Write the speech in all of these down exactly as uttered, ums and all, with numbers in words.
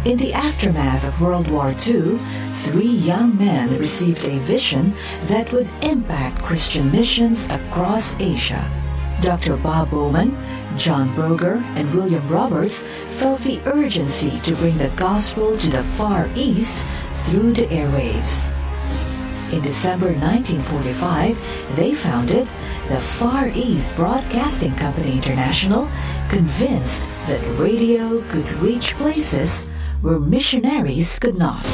In the aftermath of World War Two, three young men received a vision that would impact Christian missions across Asia. Doctor Bob Bowman, John Broger, and William Roberts felt the urgency to bring the gospel to the Far East through the airwaves. In December nineteen forty-five, they founded the Far East Broadcasting Company International, convinced that radio could reach places where missionaries could not.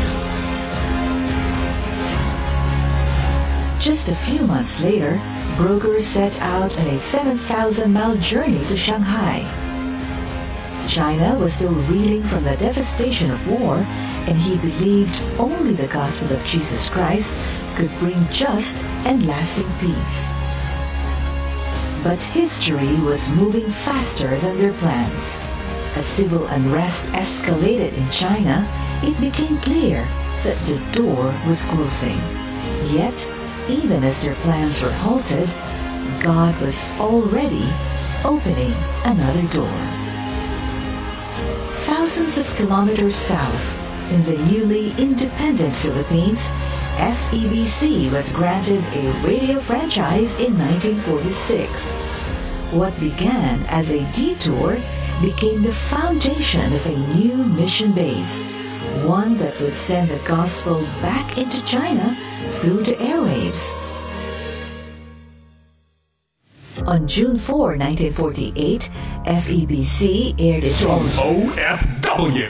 Just a few months later, Broger set out on a seven thousand mile journey to Shanghai. China was still reeling from the devastation of war, and he believed only the gospel of Jesus Christ could bring just and lasting peace. But history was moving faster than their plans. As civil unrest escalated in China, it became clear that the door was closing. Yet, even as their plans were halted, God was already opening another door. Thousands of kilometers south, in the newly independent Philippines, F E B C was granted a radio franchise in nineteen forty-six. What began as a detour became the foundation of a new mission base, one that would send the gospel back into China through the airwaves. On June fourth, nineteen forty-eight, F E B C aired its from O F W.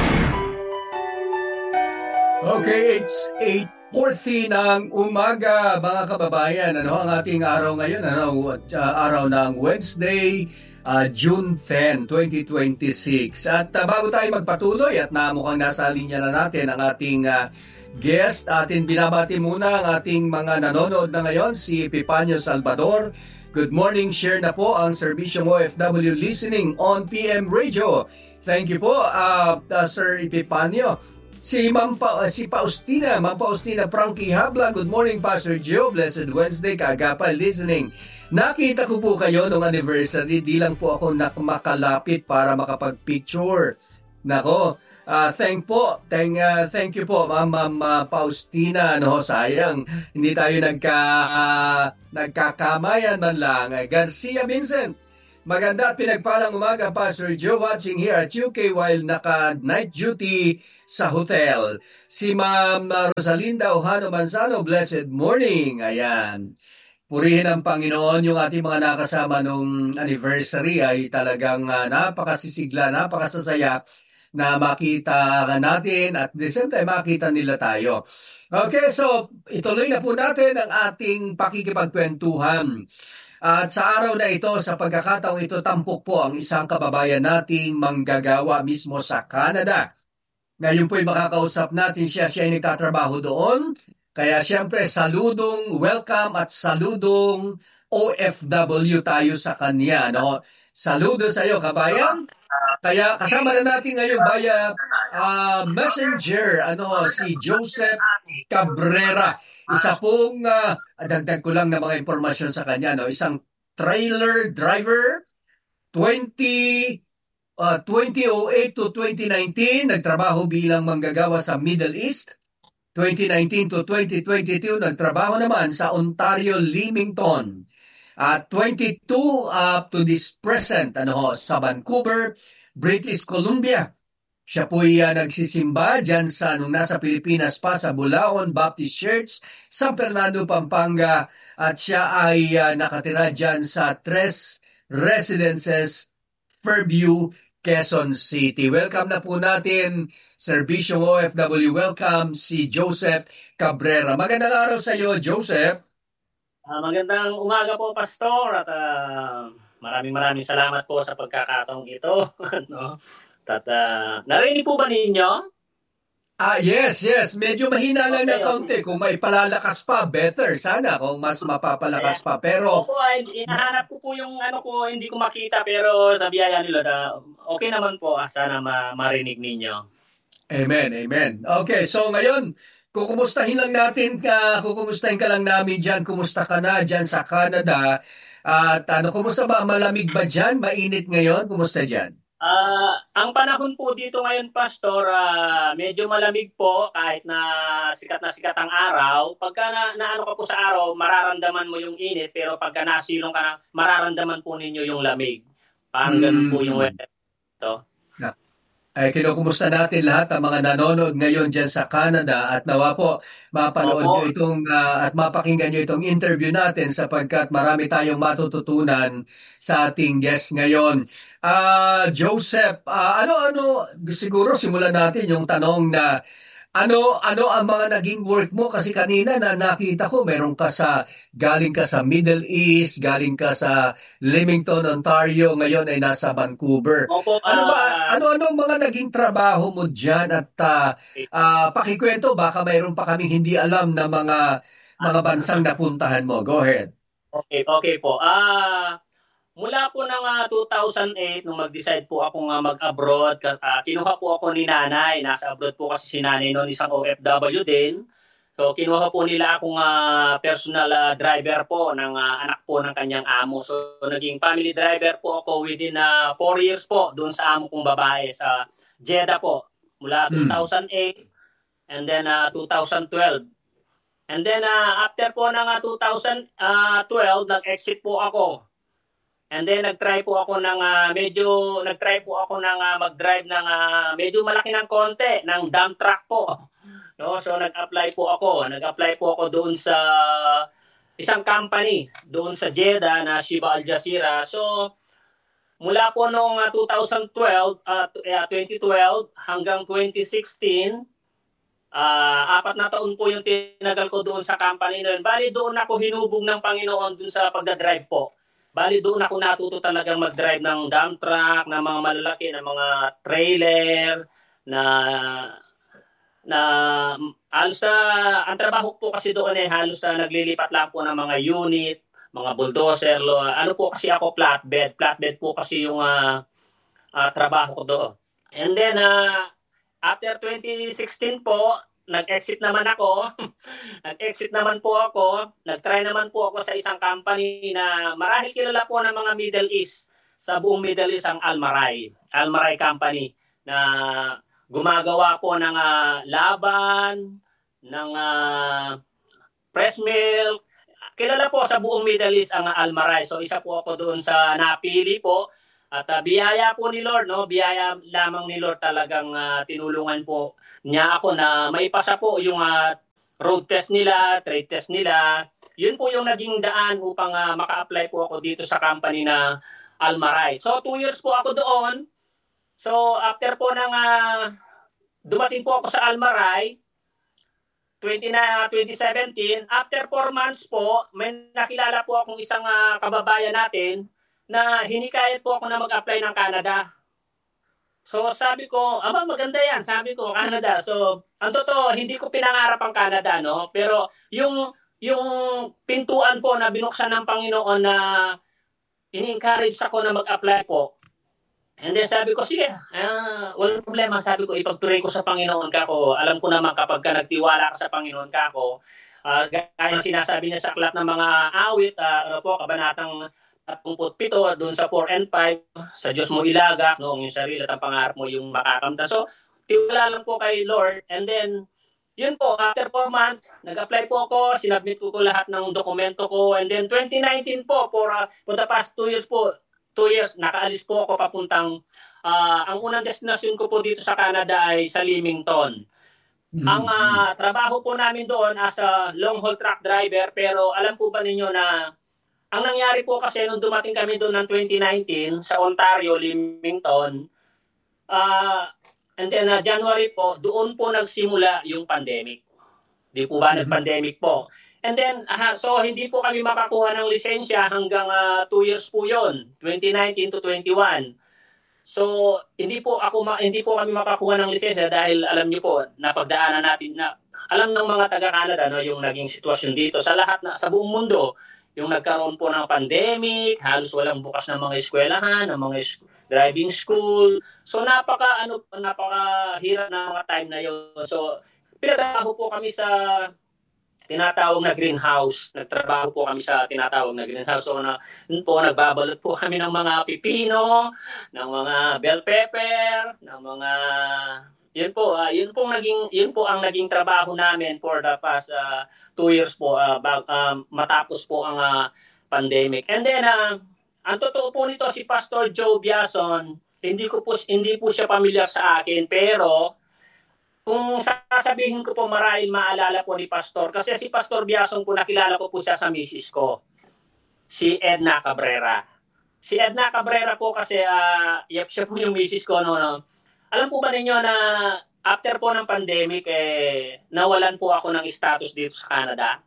Okay, it's eight forty ng umaga, mga kababayan. Ano ang ating araw ngayon? Ano, uh, araw ng Wednesday, uh, June tenth, twenty twenty-six. At uh, bago tayo magpatuloy at na mukhang nasa linya na natin ang ating uh, guest, atin binabati muna ang ating mga nanonood na ngayon, si Epipanio Salvador. Good morning, share na po ang Serbisyong O F W listening on P M Radio. Thank you po, uh, uh, Sir Epipanio. Si Ma'am pa, uh, si Paustina, Ma'am Paustina Frankie Habla. Good morning, Pastor Joe. Blessed Wednesday, kaagapay listening. Nakita ko po kayo nung anniversary, di lang po ako nak- makalapit para makapag-picture. Nako, uh, thank po, thank, uh, thank you po, Ma'am, Ma'am uh, Paustina. No, sayang, hindi tayo nagka, uh, nagkakamayan man lang. Garcia Vincent, maganda at pinagpalang umaga, Pastor Joe, watching here at U K while naka-night duty sa hotel. Si Ma'am Rosalinda Ojano Manzano, blessed morning. Ayan. Purihin ang Panginoon, yung ating mga nakasama nung anniversary ay talagang uh, napakasisigla, napakasasaya na makita natin at the same time makita nila tayo. Okay, so ituloy na po natin ang ating pakikipagkwentuhan. At sa araw na ito, sa pagkakataong ito, tampok po ang isang kababayan nating manggagawa mismo sa Canada. Ngayon po'y makakausap natin siya, siya ay nagtatrabaho doon. Kaya siyempre, saludong welcome at saludong O F W tayo sa kanya. No? Saludo sa iyo, kabayan. Kaya kasama na natin ngayon via uh, messenger, ano, si Joseph Cabrera. Isa pong, uh, dagdag ko lang na mga impormasyon sa kanya, no? Isang trailer driver, twenty, uh, twenty oh eight to twenty nineteen, nagtrabaho bilang manggagawa sa Middle East. twenty nineteen to twenty twenty-two, nagtrabaho naman sa Ontario, Leamington. At uh, twenty-two up to this present, ano, sa Vancouver, British Columbia. Siya po'y uh, nagsisimba dyan sa, nung nasa Pilipinas pa, sa Bulaon Baptist Church, San Fernando, Pampanga. At siya ay uh, nakatira dyan sa Tres Residences, Fairview, Quezon City. Welcome na po natin, Serbisyong O F W. Welcome si Joseph Cabrera. Magandang araw sa iyo, Joseph. Uh, magandang umaga po, Pastor. At uh, maraming maraming salamat po sa pagkakataong ito. no? At uh, narinig po ba ninyo? Ah, yes, yes. Medyo mahina lang okay, na kaunti. Okay. Kung may palalakas pa, better. Sana kung mas mapapalakas pa. Pero... Opo, ay, hinahanap ko po yung ano ko, hindi ko makita. Pero sa biyaya nila, na, okay naman po. Sana ma- marinig ninyo. Amen, amen. Okay, so ngayon, kukumustahin lang natin, ka, kukumustahin ka lang namin dyan. Kumusta ka na dyan sa Canada? At ano, kumusta ba? Malamig ba dyan? Mainit ngayon? Kumusta dyan? Ah, ang panahon po dito ngayon, Pastor, ah, medyo malamig po kahit na sikat na sikat ang araw. Pagka na, naano ka po sa araw, mararamdaman mo yung init, pero pagka nasilong ka na, mararamdaman po ninyo yung lamig. Parang ganun po yung Mm. weather dito. Na, ay kinukumusta natin lahat ang mga nanonood ngayon dyan sa Canada at nawa po mapanood Opo. nyo itong ah, at mapakinggan nyo itong interview natin sapagkat marami tayong matututunan sa ating guest ngayon. Ah, Joseph, ah, ano-ano, siguro simulan natin yung tanong na ano ano ang mga naging work mo kasi kanina na nakita ko meron ka sa galing ka sa Middle East, galing ka sa Leamington, Ontario, ngayon ay nasa Vancouver. Opo, Ano ba ah, ano-ano ang mga naging trabaho mo diyan at ah, ah, pakikwento baka mayroon pa kaming hindi alam na mga mga bansang napuntahan mo. Go ahead. okay, okay po. Ah, mula po ng ah, two thousand eight, nung mag-decide po ako nga mag-abroad, ka- ah, kinuha po ako ni nanay. Nasa abroad po kasi si nanay noon, isang O F W din. So, kinuha po nila akong ah, personal ah, driver po ng ah, anak po ng kanyang amo. So, naging family driver po ako within uh, four years po doon sa amo kong babae sa Jeddah po. Mula Hmm. two thousand eight and then uh, two thousand twelve. And then uh, after po ng uh, two thousand twelve, nag-exit po ako. And then nag-try po ako ng uh, medyo nag-try po ako ng uh, mag-drive ng uh, medyo malaki ng konti ng dump truck po. No, so nag-apply po ako. Nag-apply po ako doon sa isang company doon sa Jeddah na Shiba Al Jazeera. So mula po noong uh, two thousand twelve uh, twenty twelve hanggang twenty sixteen, uh, apat na taon po yung tinagal ko doon sa company na yun. Bali doon ako hinubog ng Panginoon doon sa pagdadrive po. Bali doon ako natuto talagang mag-drive ng dump truck, ng mga malalaki, ng mga trailer, na na halos na, ang trabaho po kasi doon ay halos na naglilipat lang po ng mga unit, mga bulldozer, lo, ano po kasi ako flatbed, flatbed po kasi yung uh, uh, trabaho ko doon. And then, uh, after twenty sixteen po, nag-exit naman ako. Nag-exit naman po ako. Nag-try naman po ako sa isang company na marahil kilala po ng mga Middle East. Sa buong Middle East ang Almaray. Almaray Company na gumagawa po ng uh, laban, ng uh, press milk. Kilala po sa buong Middle East ang Almaray. So isa po ako doon sa napili po. At uh, biyaya po ni Lord, no? Biyaya lamang ni Lord talagang uh, tinulungan po niya ako na maipasa po yung uh, road test nila, trade test nila. Yun po yung naging daan upang uh, maka-apply po ako dito sa company na Almaray. So two years po ako doon. So after po ng uh, dumating po ako sa Almaray, twenty seventeen, after four months po, may nakilala po akong isang uh, kababayan natin na hinikayat po ako na mag-apply ng Canada. So sabi ko, aba maganda yan, sabi ko, Canada. So ang totoo, hindi ko pinangarap ang Canada, no? Pero yung yung pintuan po na binuksan ng Panginoon na ini-encourage ako na mag-apply po. And then sabi ko, sige, uh, walang problema. Sabi ko, ipagtuloy ko sa Panginoon ka ko. Alam ko naman kapag ka nagtiwala ka sa Panginoon ka ko, uh, gaya sinasabi niya sa aklat ng mga awit, uh, ano po, kabanatang thirty-seven doon sa four and five, sa Diyos mo ilagak, no, yung sarili at ang pangarap mo yung makakamta. So, tiwala lang po kay Lord. And then, yun po, after four months, nag-apply po ako, sinabmit ko ko lahat ng dokumento ko. And then, twenty nineteen po, for, uh, for the past two years po, two years, nakaalis po ako papuntang, uh, ang unang destinasyon ko po dito sa Canada ay sa Leamington. Mm-hmm. Ang uh, trabaho po namin doon as a long haul truck driver, pero alam po ba ninyo na ang nangyari po kasi nung dumating kami doon ng twenty nineteen sa Ontario, Leamington, uh, and then uh, January po, doon po nagsimula yung pandemic. Di po ba mm-hmm. nag-pandemic po? And then, uh, so hindi po kami makakuha ng lisensya hanggang uh, two years po yon, twenty nineteen to twenty-one. So, hindi po ako ma- hindi po kami makakuha ng lisensya dahil alam niyo po, napagdaanan natin na alam ng mga taga-Canada no, yung naging sitwasyon dito sa lahat na sa buong mundo. Yung nagkaroon po ng pandemic, halos walang bukas ng mga eskwelahan, ng mga sk- driving school. So napaka ano napaka hirap na mga time na yun. So pinagtrabaho po kami sa tinatawag na greenhouse. Nagtrabaho po kami sa tinatawag na greenhouse. So, na, yun po, nagbabalot po kami ng mga pipino, ng mga bell pepper, ng mga... Yun po, uh, yun po naging yun po ang naging trabaho namin for the past uh, two years po uh, bag, um, matapos po ang uh, pandemic. And then uh, ang totoo po nito si Pastor Joe Biason, hindi ko po hindi po siya pamilyar sa akin, pero kung sasabihin ko po marahil maalala po ni Pastor, kasi si Pastor Biason po nakilala ko po siya sa misis ko, si Edna Cabrera. Si Edna Cabrera po kasi uh, yep, siya po yung misis ko no, no. Alam po ba ninyo na after po ng pandemic, eh, nawalan po ako ng status dito sa Canada?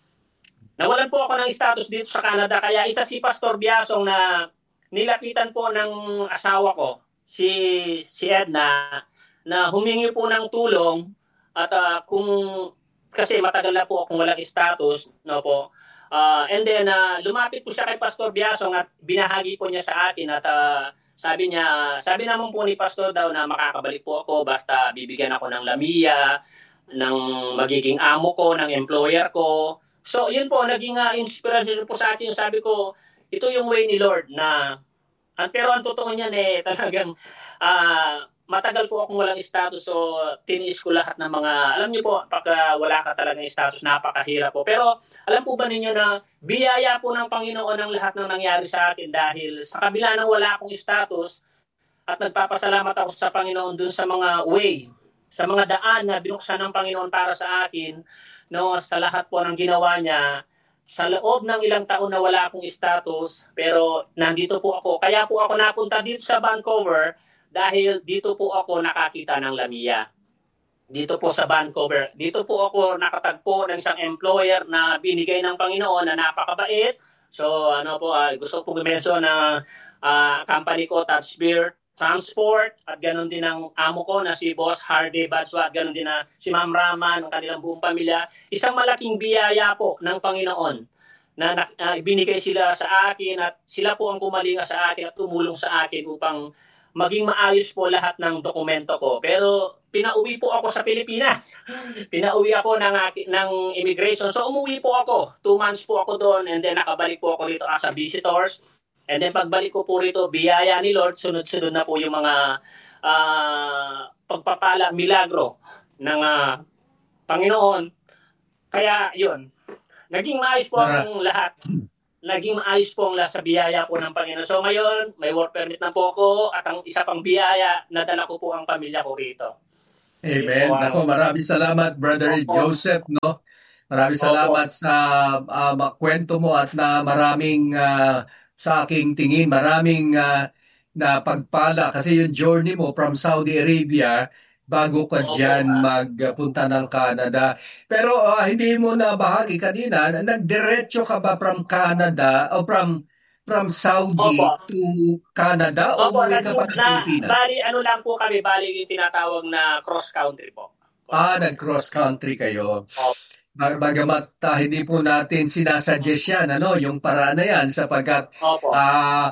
Nawalan po ako ng status dito sa Canada, kaya isa si Pastor Biasong na nilapitan po ng asawa ko, si, si Edna, na humingi po ng tulong at uh, kung, kasi matagal na po akong walang status, no po, uh, and then uh, lumapit po siya kay Pastor Biasong at binahagi po niya sa akin at uh, Sabi niya, sabi naman po ni Pastor daw na makakabalik po ako basta bibigyan ako ng lamia, ng magiging amo ko, ng employer ko. So, yun po, naging uh, inspiration po sa akin. Sabi ko, ito yung way ni Lord na, uh, pero ang totoo niyan eh, talagang uh, matagal po akong walang status, so tiniis ko lahat ng mga, alam niyo po, pagka wala ka talagang status, napakahirap po. Pero alam po ba ninyo na biyaya po ng Panginoon ang lahat ng nangyari sa akin dahil sa kabila ng wala akong status at nagpapasalamat ako sa Panginoon dun sa mga way, sa mga daan na binuksan ng Panginoon para sa akin, no, sa lahat po ng ginawa niya, sa loob ng ilang taon na wala akong status, pero nandito po ako. Kaya po ako napunta dito sa Vancouver dahil dito po ako nakakita ng lamia. Dito po sa Vancouver. Dito po ako nakatagpo ng isang employer na binigay ng Panginoon na napakabait. So ano po, uh, gusto po i-mention na uh, company ko, Touch Beer Transport, at ganoon din ang amo ko na si Boss Hardy Badswa, at ganoon din na si Ma'am Raman, ang kanilang buong pamilya. Isang malaking biyaya po ng Panginoon na uh, ibinigay sila sa akin at sila po ang kumalinga sa akin at tumulong sa akin upang maging maayos po lahat ng dokumento ko. Pero pinauwi po ako sa Pilipinas. Pinauwi ako ng, ng immigration. So umuwi po ako. Two months po ako doon and then nakabalik po ako rito as a visitors. And then pagbalik ko po rito, biyaya ni Lord, sunod-sunod na po yung mga uh, pagpapala, milagro ng uh, Panginoon. Kaya yun, naging maayos po ang lahat. Naging maayos po ang sa biyaya po ng Panginoon. So ngayon, may work permit na po ako at ang isa pang biyaya, nadala ko po ang pamilya ko rito. Amen. Wow. Ako, maraming salamat, Brother Opo. Joseph, no? Maraming Opo. Salamat sa uh, kwento mo at na maraming uh, sa aking tingin, maraming uh, na pagpala kasi yung journey mo from Saudi Arabia bago ka dyan magpunta ng Canada. Pero uh, hindi mo na bahagi kanina, nagdiretso ka ba from Canada o from from Saudi Opo. To Canada o Opo, umuwi ka pa ng Pilipinas? Bali, ano lang po kami, bali yung tinatawag na cross-country po. Ah, nag-cross-country kayo. Opo. Bagamat uh, hindi po natin sinasuggest yan, ano, yung paraan na yan sapagkat uh,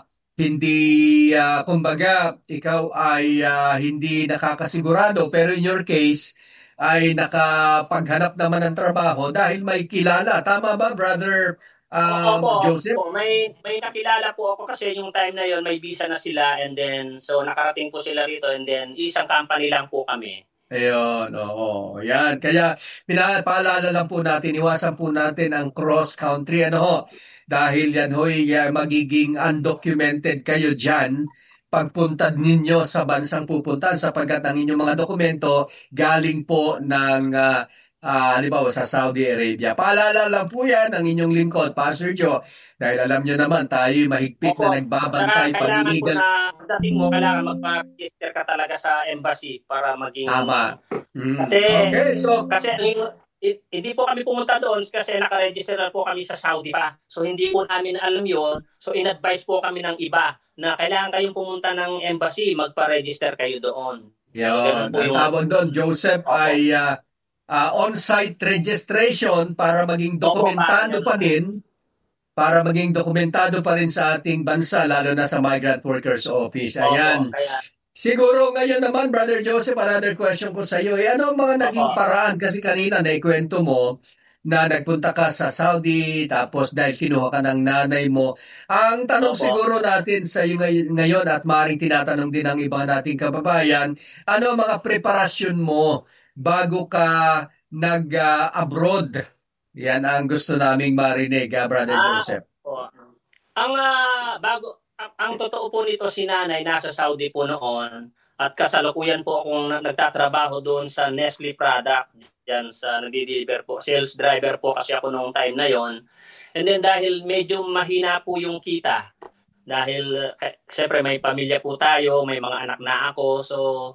hindi, uh, kumbaga, ikaw ay uh, hindi nakakasigurado pero in your case ay nakapaghanap naman ng trabaho dahil may kilala. Tama ba, Brother um, Opo, Joseph? Opo. May, may nakilala po ako kasi yung time na yon may visa na sila and then so nakarating po sila rito and then isang company lang po kami. Ayun, oo. Yan. Kaya pinapaalala lang po natin, iwasan po natin ang cross-country. Ano ho? Dahil yan ho'y uh, magiging undocumented kayo dyan pagpunta ninyo sa bansang pupuntahan sapagkat ang inyong mga dokumento galing po ng, uh, uh, halimbawa sa Saudi Arabia. Paalala lang po yan ang inyong lingkod, Pastor Joe. Dahil alam nyo naman, tayo'y mahigpit Opo, na nagbabantay pag illegal. Pagdating mo, kailangan mag-register ka talaga sa embassy para maging... Tama. Mm. Kasi, okay, so... kasi hindi po kami pumunta doon kasi nakaregister na po kami sa Saudi pa. So, hindi po namin alam yon. So, in-advise po kami ng iba na kailangan kayong pumunta ng embassy, magpa-register kayo doon. Yun. Ang yung... tawag doon, Joseph, Opo. Ay uh, uh, on-site registration para maging dokumentado Opo, pa din para maging dokumentado pa rin sa ating bansa, lalo na sa Migrant Workers Office. Ayan. Opo, kaya... Siguro ngayon naman, Brother Joseph, another question ko sa iyo. Eh, ano ang mga naging Opo. Paraan? Kasi kanina naikwento mo na nagpunta ka sa Saudi tapos dahil kinuha ka ng nanay mo. Ang tanong Opo. siguro natin sa iyo ngay- ngayon at maaaring tinatanong din ng ibang nating kababayan, ano ang mga preparasyon mo bago ka nag-abroad? Yan ang gusto naming marinig, ah, Brother Ah, Joseph. opo. Ang ah, bago ang, ang totoo po nito, si nanay nasa Saudi po noon at kasalukuyan po akong na- nagtatrabaho doon sa Nestle product diyan sa nagdi-deliver po. Sales driver po kasi ako noong time na yon. And then dahil medyo mahina po yung kita, dahil uh, siyempre may pamilya po tayo, may mga anak na ako. So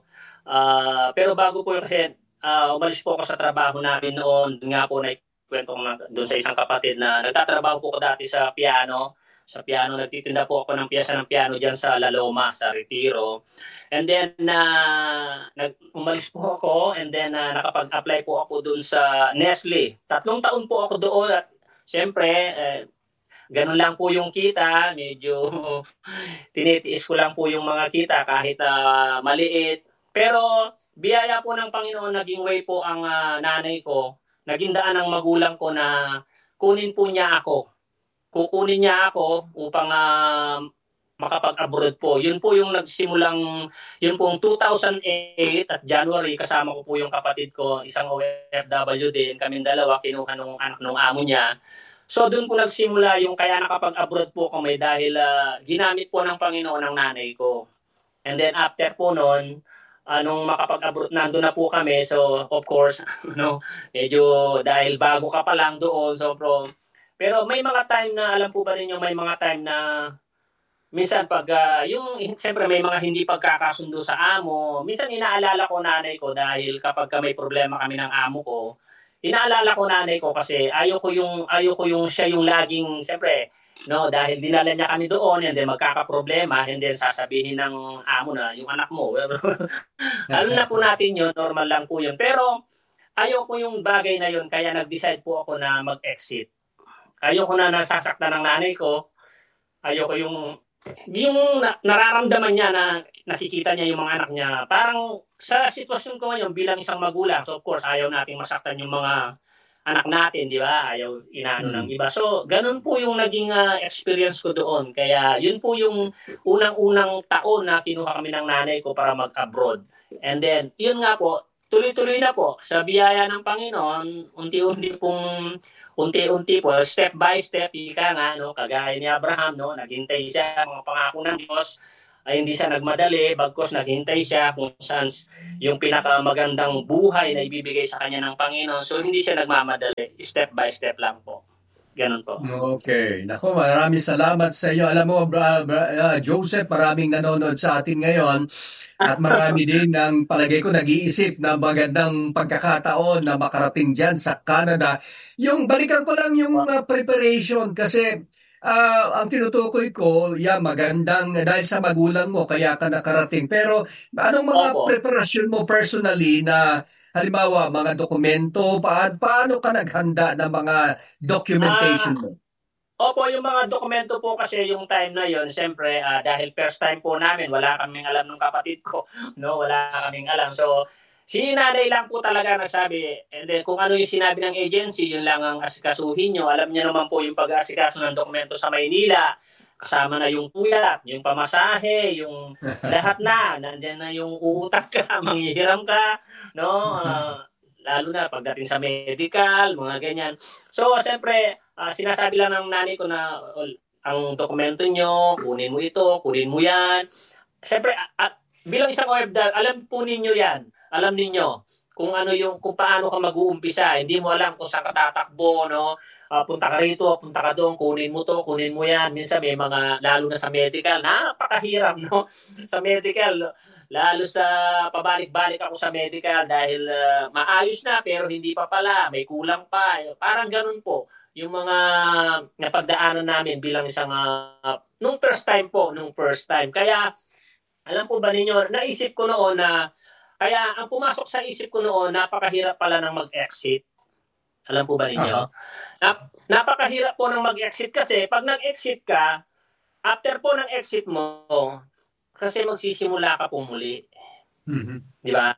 ah, pero bago po yung kasi ah, umalis po ako sa trabaho namin noon, doon nga po na kwento ko na doon sa isang kapatid na nagtatrabaho po ko dati sa piano. Sa piano, nagtitinda po ako ng piyesa ng piano diyan sa La Loma, sa Retiro. And then, na uh, nag umalis po ako and then uh, nakapag-apply po ako doon sa Nestle. Tatlong taon po ako doon at siyempre, eh, ganun lang po yung kita. Medyo tinitiis ko lang po yung mga kita kahit uh, maliit. Pero biyaya po ng Panginoon, naging way po ang uh, nanay ko. Naging daan ng magulang ko na kunin po niya ako. Kukunin niya ako upang uh, makapag-abroad po. Yun po yung nagsimulang, yun pong two thousand eight at January, kasama ko po yung kapatid ko, isang O F W din, kaming dalawa, kinuha nung anak nung amo niya. So doon po nagsimula yung kaya nakapag-abroad po kami dahil uh, ginamit po ng Panginoon ng nanay ko. And then after po noon, anong uh, makapag-abroad, nandun na po kami. So of course, no, medyo dahil bago ka pa lang doon, so pro, pero may mga time na, alam po ba ninyo, may mga time na minsan pag, uh, yung, siyempre may mga hindi pagkakasundo sa amo, minsan inaalala ko nanay ko dahil kapag may problema kami ng amo ko, inaalala ko nanay ko kasi ayaw ko yung, ayaw ko yung siya yung laging, siyempre, no, dahil dinala niya kami doon, and then magkakaproblema, and then sasabihin ng amo na, yung anak mo, alam na po natin yun, normal lang po yun. Pero ayaw ko yung bagay na yun, kaya nag-decide po ako na mag-exit. Ayoko na nasasaktan ng nanay ko. Ayoko yung yung na, nararamdaman niya na nakikita niya yung mga anak niya. Parang sa sitwasyon ko ngayon bilang isang magulang, so of course ayaw nating masaktan yung mga anak natin, di ba? Ayaw inaano hmm. ng iba. So ganun po yung naging uh, experience ko doon. Kaya yun po yung unang-unang taon na kinuha kami ng nanay ko para mag-abroad. And then yun nga po, tuloy-tuloy na po sa biyaya ng Panginoon, unti-unti pong unti-unti po, step by step, ika nga, no, kagaya ni Abraham, no, naghintay siya, mga pangako ng Diyos, ay hindi siya nagmadali, bagkos naghintay siya kung saan yung pinakamagandang buhay na ibibigay sa kanya ng Panginoon. So, hindi siya nagmamadali, step by step lang po. Ganun po. Okay. Naku, maraming salamat sa iyo. Alam mo, bra, bra, uh, Joseph, maraming nanonood sa atin ngayon. At marami din ng palagay ko nag-iisip na magandang pagkakataon na makarating dyan sa Canada. Yung balikan ko lang yung uh, preparation kasi uh, ang tinutukoy ko, yeah, magandang dahil sa magulang mo kaya ka nakarating. Pero anong mga Opo. preparasyon mo personally na halimbawa mga dokumento, pa- paano ka naghanda ng mga documentation mo? Uh, Opo, yung mga dokumento po kasi yung time na yon, siyempre uh, dahil first time po namin, wala kaming alam ng kapatid ko, no, wala kaming alam. So, si nanay lang po talaga nasabi, and then kung ano yung sinabi ng agency, yun lang ang asikasuhin nyo. Alam niya naman po yung pag-asikaso ng dokumento sa Maynila, kasama na yung puyat, yung pamasahe, yung lahat na, nandiyan na yung uutang ka, manghihiram ka, no, uh, lalo na pagdating sa medical, mga ganyan. So, siyempre, uh, sinasabi lang ng nanay ko na uh, ang dokumento nyo, kunin mo ito, kunin mo yan. Siyempre, uh, bilang isang O F W, alam po ninyo yan. Alam ninyo kung ano yung, kung paano ka mag-uumpisa. Hindi mo alam kung saan ka tatakbo, no? Uh, punta ka rito, punta ka doon, kunin mo to, kunin mo yan. Minsan may mga, lalo na sa medical, napakahirap, no? Sa medical, lalo sa pabalik-balik ako sa medical dahil uh, maayos na pero hindi pa pala, may kulang pa. Parang ganun po yung mga napagdaanan namin bilang isang uh, nung first time po, nung first time. Kaya alam po ba ninyo, naisip ko noon na kaya ang pumasok sa isip ko noon, napakahirap pala ng mag-exit. Alam po ba ninyo? Uh-huh. Nap- napakahirap po ng mag-exit kasi pag nag-exit ka, after po ng exit mo, kasi magsisimula ka po muli. Mm-hmm. Di ba?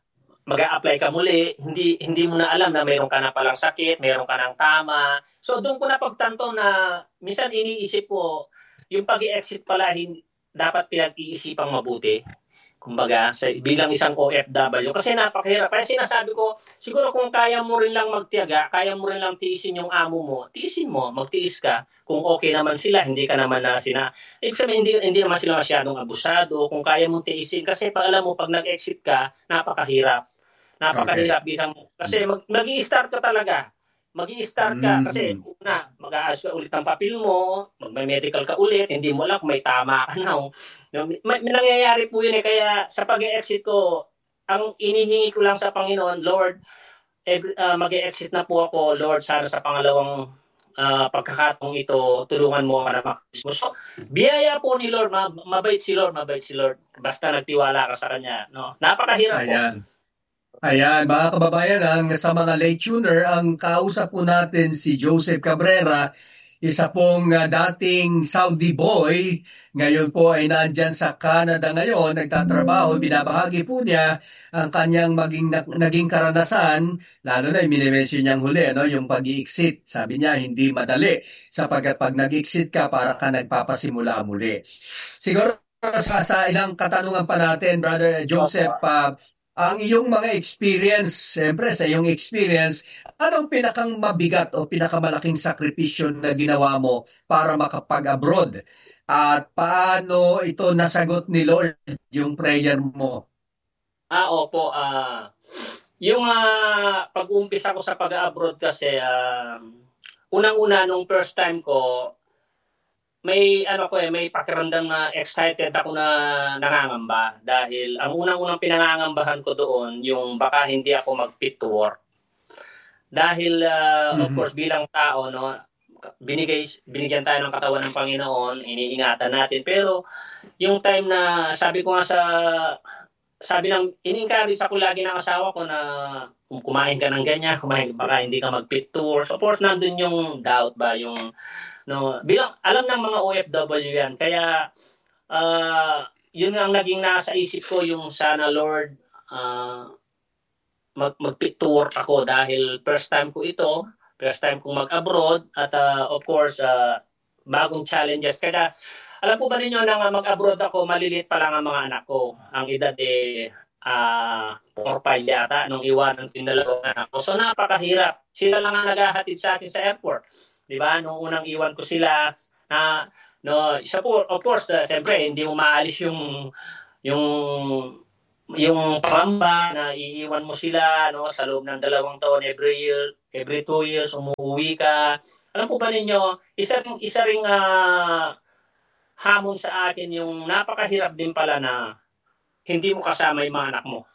mag-a-apply ka muli, hindi hindi mo na alam na mayroon ka na palang sakit, mayroon ka ng tama. So doon ko napagtanto na minsan iniisip ko, yung pag-i-exit pala hindi, dapat pinag-iisipang mabuti. Kumbaga, sa, bilang isang O F W. Kasi napakahirap. Kaya sinasabi ko, siguro kung kaya mo rin lang magtiyaga, kaya mo rin lang tiisin yung amo mo, tiisin mo, magtiis ka. Kung okay naman sila, hindi ka naman na sina... Ibig sabihin, hindi, hindi naman sila masyadong abusado. Kung kaya mong tiisin, kasi pag alam mo, pag nag-exit ka, napakahirap. Napakahirap okay. Isang... Kasi mag, mag-i-start ka talaga. Mag-i-start ka mm-hmm. kasi una, mag-aas ka ulit ng papel mo, mag-medical ka ulit, hindi mo alam kung may tama ka na. May, may nangyayari po yun eh. Kaya sa pag-exit ko, ang inihingi ko lang sa Panginoon, Lord, every, uh, mag-exit na po ako, Lord, sana sa pangalawang uh, pagkakataong ito, tulungan mo ka na makismo. So, biyaya po ni Lord, mabait si Lord, mabait si Lord. Basta nagtiwala ka sa Kanya. No? Napakahirap Ayan. po. Ayan, mga kababayan, ang, sa mga late tuner, ang kausap po natin si Joseph Cabrera, isa pong uh, dating Saudi boy, ngayon po ay nandyan sa Canada ngayon, nagtatrabaho, binabahagi po niya ang kanyang maging, naging karanasan, lalo na yung minimension niyang huli, no? Yung pag-i-exit. Sabi niya, hindi madali, sapagkat pag nag-exit ka, para ka nagpapasimula muli. Siguro sa, sa ilang katanungan pa natin, Brother Joseph, uh, ang iyong mga experience, siyempre sa iyong experience, anong pinakang mabigat o pinakamalaking sakripisyo na ginawa mo para makapag-abroad? At paano ito nasagot ni Lord, yung prayer mo? Ah, opo. Uh, yung uh, pag-umpisa ko sa pag-abroad kasi, uh, unang-una, nung first time ko, may ano ko eh, may pakiramdam na excited ako na nangangamba dahil ang unang-unang pinangangambahan ko doon yung baka hindi ako mag-fit to work. Dahil uh, mm-hmm. of course bilang tao no, binigay binigyan tayo ng katawan ng Panginoon, iniingatan natin pero yung time na sabi ko nga sa sabi ng in-encourage ako lagi ng asawa ko na kung kumain ka ng ganyan, kumain baka hindi ka mag-fit to work. So, of course nandun yung doubt ba yung no, bilang alam ng mga O F W yan. Kaya uh, yun ang naging nasa isip ko yung sana Lord uh, mag mag-fit to work ako dahil first time ko ito, first time kong mag-abroad at uh, of course uh, bagong challenges. Kaya alam po ba ninyo na mag-abroad ako, maliliit pa lang ang mga anak ko. Ang edad eh uh, four five yata nung iwanan ko yung dalawang anak ko. So napakahirap. Sila lang ang naghahatid sa akin sa airport. Di ba? Nung unang iwan ko sila, na uh, no, siya po, of course, uh, siyempre hindi mo maalis yung yung yung pamba na iiwan mo sila no sa loob ng dalawang taon every year, every two years umuwi ka. Alam po ba ninyo, isa ring isa ring uh, hamon sa akin yung napakahirap din pala na hindi mo kasama yung mga anak mo.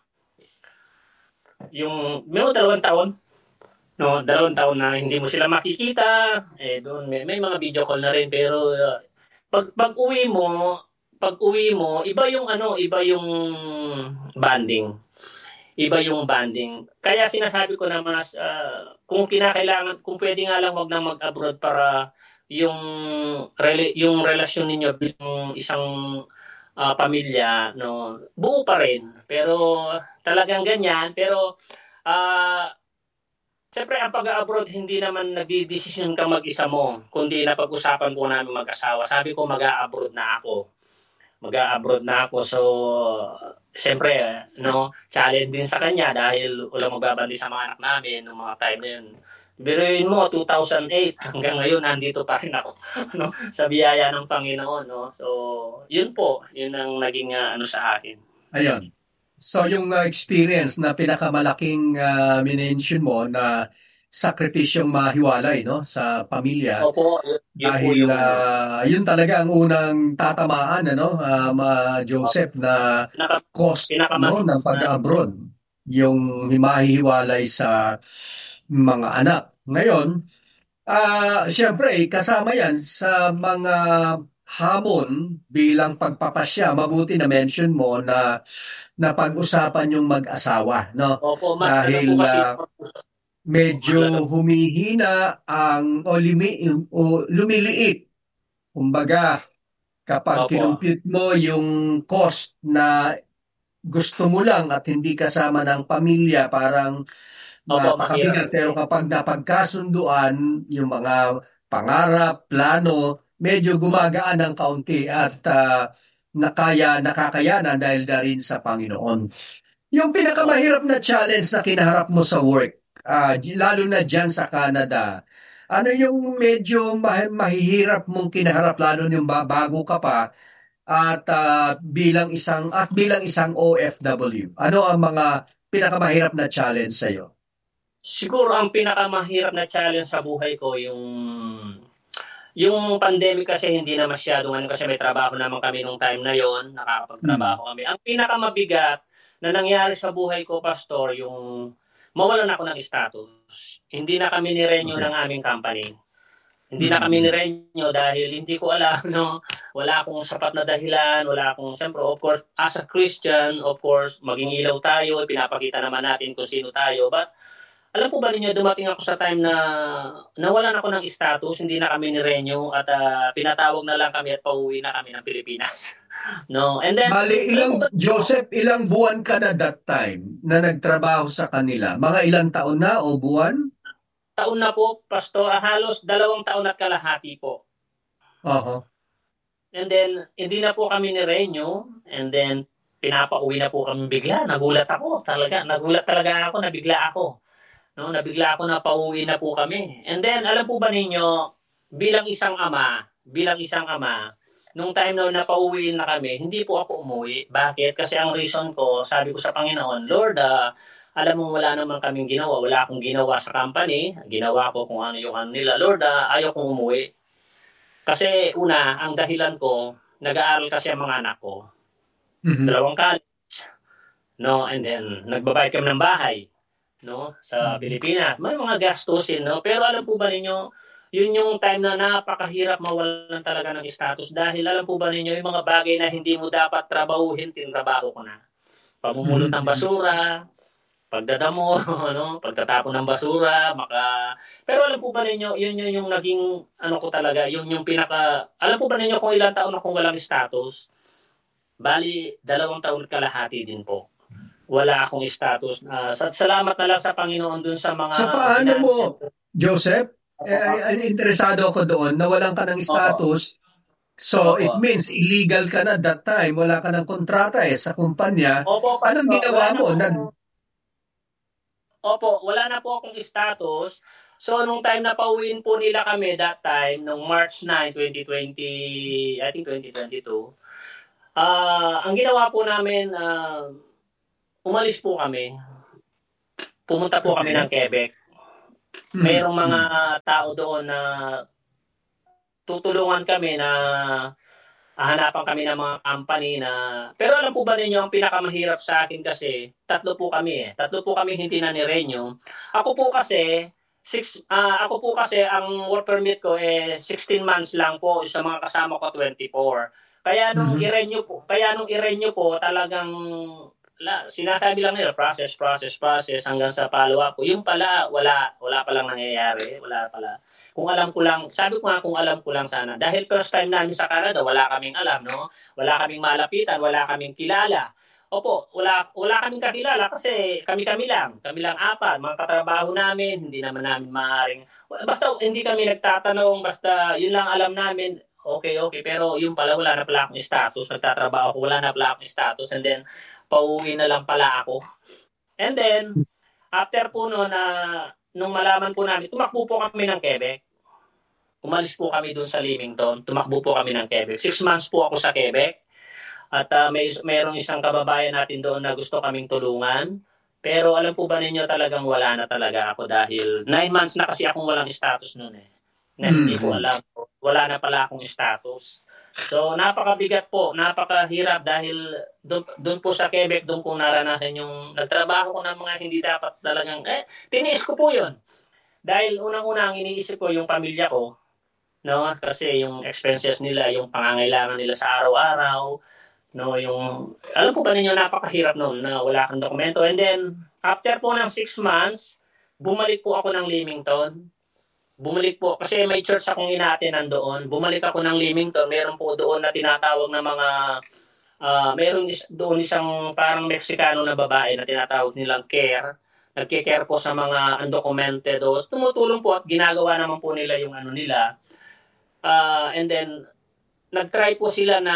Yung may dalawang taon no, dalawang taon na hindi mo sila makikita, eh doon may, may mga video call na rin pero uh, pag pag-uwi mo, pag-uwi mo, iba yung ano, iba yung bonding. Iba yung bonding. Kaya sinasabi ko na mas uh, kung kinakailangan, kung pwede nga lang wag na mag-abroad para yung rela- yung relasyon ninyo bilang isang uh, pamilya, no, buo pa rin. Pero talagang ganyan, pero uh, siyempre, ang pag-abroad, hindi naman nagdi-decision ka mag-isa mo, kundi napag-usapan po namin mag-asawa. Sabi ko, mag-a-abroad na ako. Mag-a-abroad na ako. So, siyempre, no, challenge din sa kanya dahil walang magbabandi sa mga anak namin noong mga time na yun. Biruin mo, two thousand eight, hanggang ngayon, nandito pa rin ako no, sa biyaya ng Panginoon. No? So, yun po, yun ang naging uh, ano sa akin. Ayun. So yung uh, experience na pinakamalaking uh, minention mo na sakripisyong mahiwalay no sa pamilya. Opo, yun, dahil yung, uh, yun talaga ang unang tatamaan ano um, uh, Joseph na pinaka, cost no ng pag-abroad, yung mahihiwalay sa mga anak. Ngayon, uh, syempre kasama yan sa mga hamon bilang pagpapasya. Mabuti na mention mo na na pag-usapan yung mag-asawa, no? Opo, dahil uh, medyo humihina ang o, limi, o lumiliit. Kumbaga, kapag kinumpute mo yung cost na gusto mo lang at hindi kasama ng pamilya, parang Opo, mahirap mapakabigat. Pero kasi. kapag napagkasunduan yung mga pangarap, plano, medyo gumagaan ng kaunti at ah, nakaya, nakakayanan dahil na rin sa Panginoon. Yung Opo. pinakamahirap na challenge na kinaharap mo sa work, ah, lalo na dyan sa Canada, ano yung medyo mah- mahihirap mong kinaharap lalo yung ba- bago ka pa at ah, bilang isang at bilang isang O F W? Ano ang mga pinakamahirap na challenge sa iyo? Siguro ang pinakamahirap na challenge sa buhay ko yung yung pandemic kasi hindi na masyadong ano kasi may trabaho naman kami nung time na yon, Hmm. nakakapagtrabaho kami. Ang pinakamabigat na nangyari sa buhay ko, Pastor, yung mawalan ako ng status. Hindi na kami ni-renew Okay. ng aming company. Hindi na kami Mm-mm. ni-renew dahil hindi ko alam, no? Wala akong sapat na dahilan, wala akong, siyempre, of course, as a Christian, of course, maging ilaw tayo, pinapakita naman natin kung sino tayo. But alam po ba ninyo, dumating ako sa time na nawalan ako ng status, hindi na kami ni-renew at ah, pinatawag na lang kami at pauwi na kami ng Pilipinas. No? And then, Bali, alam ilang, po ba, Joseph, ilang buwan ka na that time na nagtrabaho sa kanila? Mga ilang taon na o buwan? taon na po, Pastor, ah, halos dalawang taon at kalahati po. Oho. And then, hindi na po kami ni-renew. And then, pinapauwi na po kami bigla. Nagulat ako talaga. Nagulat talaga ako, nabigla ako. No, nabigla ako na pauwi na po kami. And then, alam po ba ninyo, bilang isang ama, bilang isang ama, nung time na napauwi na kami, hindi po ako umuwi. Bakit? Kasi ang reason ko, sabi ko sa Panginoon, Lord, ah, alam mo wala naman kaming ginawa, wala akong ginawa sa company, ginawa ko kung ano yung ano nila. Lord, ah, ayaw kong umuwi. Kasi una, ang dahilan ko, nag-aaral kasi ang mga anak ko. Mhm. Dalawang college, no? And then, nagbabayad kami ng bahay, no, sa Mhm. Pilipinas. May mga gastusin, no? Pero alam po ba ninyo, yun yung time na napakahirap mawalan talaga ng status dahil alam po ba ninyo, yung mga bagay na hindi mo dapat trabahuhin, tinrabaho ko na. Pamumulot Mhm. ng Mhm. basura, pagdadamo, ano, pagtatapon ng basura, maka pero alam po ba ninyo, yun yun yung naging ano ko talaga, yun yung pinaka alam po ba ninyo kung ilang taon akong walang status? Bali, dalawang taon kalahati din po. Wala akong status. Uh, salamat na lang sa Panginoon dun sa Sa mga paano mo, ginamit. Joseph, eh, Opo. ay, ay, interesado ako doon, nawalan ka ng Opo. status, so Opo. it means illegal ka na that time, wala ka ng kontrata eh sa kumpanya. Opo, Anong Pastor. Wala ginawa na mo? po Nag, akong, opo, wala na po akong status. So, nung time na pauwiin po nila kami that time, nung March ninth, twenty twenty, I think twenty twenty-two, ah ang ginawa po namin, uh, umalis po kami. Pumunta po kami okay. ng Quebec. Hmm. Mayroong mga Hmm. tao doon na tutulungan kami na hahanapan kami ng mga company na pero alam po ba ninyo ang pinakamahirap sa akin kasi tatlo po kami eh. Tatlo po kami hindi na ni-renew. Ako po kasi six uh, ako po kasi ang work permit ko eh sixteen months lang po sa mga kasama ko twenty-four. Kaya nung Mhm. i-renew po, kaya nung i-renew po talagang la, sinasabi lang nila process process process hanggang sa follow up po. Yung pala wala wala pa lang nangyayari, wala pala. Kung alam ko lang, sabi ko nga kung alam ko lang sana. Dahil first time namin sa Canada, wala kaming alam, no? Wala kaming malapitan, wala kaming kilala. Opo, wala wala kaming kakilala kasi kami-kami lang. Kami lang apat, mga katrabaho namin, hindi naman namin maaring basta hindi kami nagtatanong, basta yun lang alam namin. Okay, okay, pero yung pala wala na pala akong status, nagtatrabaho ako, wala na pala akong status and then pauwi na lang pala ako. And then after po no na nung malaman po namin, tumakbo po kami ng Quebec. Umalis po kami doon sa Leamington. Tumakbo po kami ng Quebec. Six months po ako sa Quebec. At uh, may mayroong isang kababayan natin doon na gusto kaming tulungan. Pero alam po ba ninyo talagang wala na talaga ako dahil nine months na kasi akong walang status noon eh. Na hindi ko Mhm. alam. Wala na pala akong status. So napakabigat po, napakahirap dahil doon, doon po sa Quebec, doon ko naranasan yung nagtrabaho ko ng mga hindi dapat talagang, eh, tiniis ko po yun. Dahil unang-una ang iniisip ko yung pamilya ko, no? Kasi yung expenses nila, yung pangangailangan nila sa araw-araw, no? Yung, alam po ba ninyo, napakahirap noon na wala kang dokumento. And then, after po ng six months, bumalik po ako ng Leamington. Bumalik po, kasi may church akong inaate nandoon. Bumalik ako ng Leamington. Meron po doon na tinatawag na mga uh, mayroon is, doon isang parang Meksikano na babae na tinatawag nilang Care. Nagke-care po sa mga undocumented. O, tumutulong po at ginagawa naman po nila yung ano nila. Uh, and then, nag-try po sila na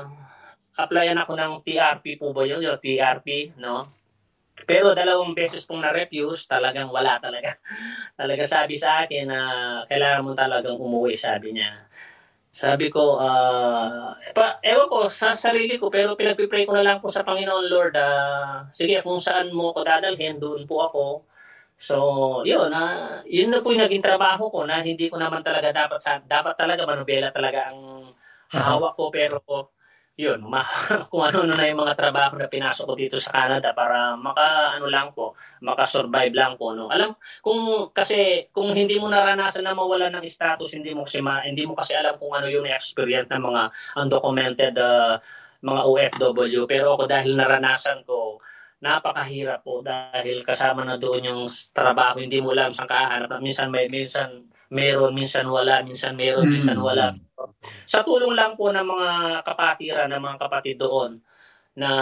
applyan ako ng T R P po ba yun? Yung T R P, no? Pero dalawang beses pong na-refuse, talagang wala talaga. Talaga sabi sa akin na kailangan mo talagang umuwi, sabi niya. Sabi ko, uh, pa, ewan ko, sa sarili ko, pero pinagpipray ko na lang po sa Panginoon, Lord, uh, sige, kung saan mo ko dadalhin, doon po ako. So, yun, uh, yun na po yung naging trabaho ko na hindi ko naman talaga dapat, sa, dapat talaga manubela talaga ang hawak ko, pero yun, ma- kung ano na yung mga trabaho na pinasok ko dito sa Canada para maka ano lang po, maka-survive lang po, no. Alam kung kasi kung hindi mo naranasan na mawala ng status, hindi mo kasi ma, hindi mo kasi alam kung ano yung experience ng mga undocumented uh, mga O F W, pero ako dahil naranasan ko, napakahirap po dahil kasama na doon yung trabaho, hindi mo alam saan kahanap, minsan may minsan meron, minsan wala, minsan meron, minsan wala. Sa tulong lang po ng mga kapatiran, ng mga kapatid doon na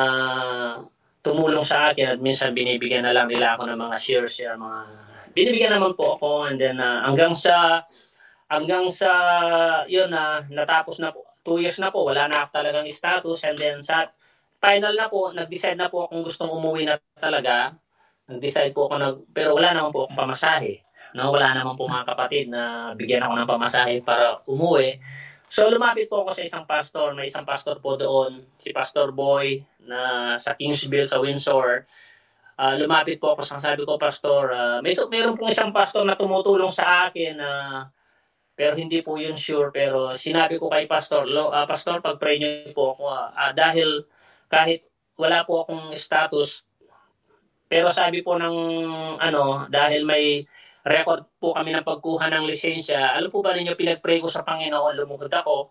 tumulong sa akin at minsan binibigyan na lang nila ako ng mga shares, share, mga binibigyan naman po ako, and then uh, hanggang sa hanggang sa yun na uh, natapos na po, two years na po, wala na talagang status, and then sa final na po, nag-decide na po akong gustong umuwi na talaga. Nag-decide po ako, nag, pero wala naman po akong pamasahe. No, wala naman po mga kapatid na bigyan ako ng pamasahe para umuwi. So lumapit po ako sa isang pastor, may isang pastor po doon, si Pastor Boy na sa Kingsville sa Windsor. Uh, lumapit po ako, sabi ko, Pastor, uh, may meron pong isang pastor na tumutulong sa akin na uh, pero hindi po yun sure, pero sinabi ko kay Pastor, lo, uh, Pastor, pag-pray niyo po ako uh, dahil kahit wala po akong status, pero sabi po ng ano, dahil may record po kami ng pagkuha ng lisensya. Alam po ba ninyo, pinag-pray ko sa Panginoon, lumuhod ako.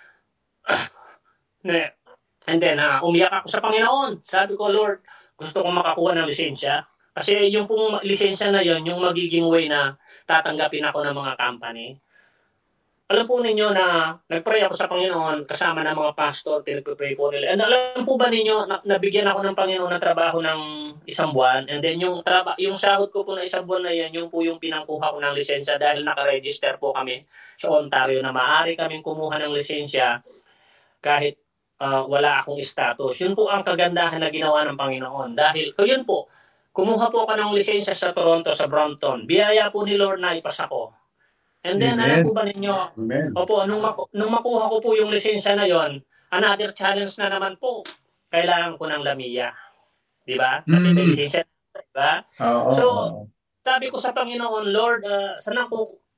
And then, uh, umiyak ako sa Panginoon. Sabi ko, Lord, gusto kong makakuha ng lisensya. Kasi yung pong lisensya na yon, yung magiging way na tatanggapin ako ng mga company. Alam po ninyo na nag-pray ako sa Panginoon kasama ng mga pastor, pinag-pray ko nila. And alam po ba ninyo, na, nabigyan ako ng Panginoon ng trabaho ng isang buwan. And then yung, traba, yung sahod ko po na isang buwan na yan, yung po yung pinangkuha ko ng lisensya dahil nakaregister po kami sa Ontario na maaari kaming kumuha ng lisensya kahit uh, wala akong status. Yun po ang kagandahan na ginawa ng Panginoon. Dahil, so yun po, kumuha po ako ng lisensya sa Toronto, sa Brampton. Biyaya po ni Lord na ipasa ko. And then, Amen. Alam po ba ninyo, Amen. Opo, nung, maku- nung makuha ko po yung lisensya na yon, another challenge na naman po, kailangan ko ng Lamia. Di ba? Kasi mm. may lisensya, di ba? Oh, so, oh. Sabi ko sa Panginoon, Lord, uh, saan ako,